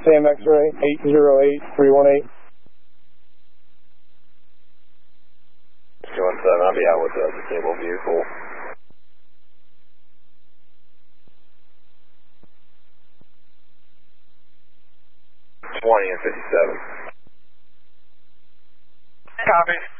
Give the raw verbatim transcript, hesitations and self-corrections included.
Sam X-ray, eight zero eight three one eight. two one seven, I'll be out with the disabled vehicle. twenty and fifty-seven. Copy.